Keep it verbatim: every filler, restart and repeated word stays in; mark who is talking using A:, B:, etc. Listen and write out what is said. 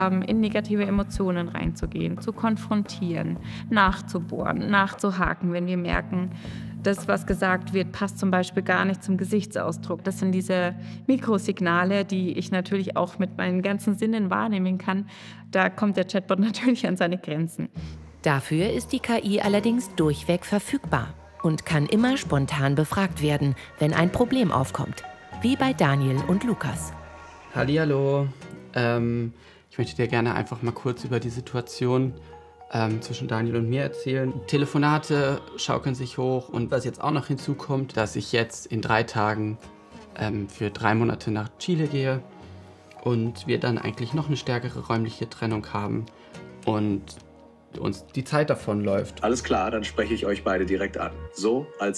A: haben, in negative Emotionen reinzugehen, zu konfrontieren, nachzubohren, nachzuhaken, wenn wir merken, das, was gesagt wird, passt zum Beispiel gar nicht zum Gesichtsausdruck. Das sind diese Mikrosignale, die ich natürlich auch mit meinen ganzen Sinnen wahrnehmen kann. Da kommt der Chatbot natürlich an seine Grenzen.
B: Dafür ist die K I allerdings durchweg verfügbar und kann immer spontan befragt werden, wenn ein Problem aufkommt. Wie bei Daniel und Lukas.
C: Hallihallo. Ähm, ich möchte dir gerne einfach mal kurz über die Situation ähm, zwischen Daniel und mir erzählen. Telefonate schaukeln sich hoch und was jetzt auch noch hinzukommt, dass ich jetzt in drei Tagen ähm, für drei Monate nach Chile gehe und wir dann eigentlich noch eine stärkere räumliche Trennung haben und uns die Zeit davonläuft.
D: Alles klar, dann spreche ich euch beide direkt an. So, als